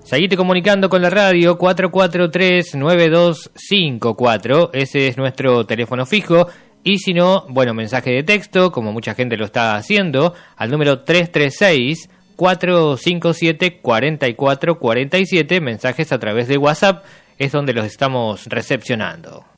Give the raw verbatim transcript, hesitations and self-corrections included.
Seguite comunicando con la radio cuatro cuatro tres, nueve dos cinco cuatro, ese es nuestro teléfono fijo, y si no, bueno, mensaje de texto, como mucha gente lo está haciendo, al número tres tres seis, cuatro cinco siete, cuatro cuatro cuatro siete, mensajes a través de WhatsApp, es donde los estamos recepcionando.